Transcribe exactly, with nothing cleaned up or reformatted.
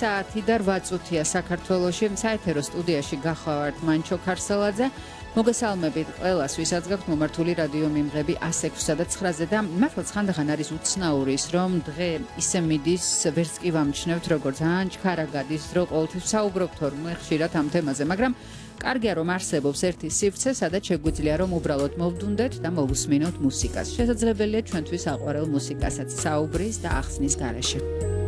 საათი და რვა წუთია საქართველოში. საეთერო სტუდიაში გახლავართ მანჩო ქარსელაძე. მოგესალმებით ყველას, ვისაც გაქვთ მომართული რადიო მიმღები ას ექვსსა და ცხრაზე და მართლაც ხანდახან არის უცნაური ის, რომ დღე ისე მიდის, ვერც კი ვამჩნევთ, როგორც ძალიან ჩქარა გადის დრო, ყოველთვის ვსაუბრობთ თორმე ხშირად ამ თემაზე, მაგრამ კარგია რომ არსებობს ერთი სივრცე, სადაც შეგვიძლია რომ უბრალოდ მოვდუნდეთ და მოვუსმინოთ მუსიკას. შესაძლებელია ჩვენთვის აყვარელ მუსიკასაც საუბრის და ახსნის გარეშე.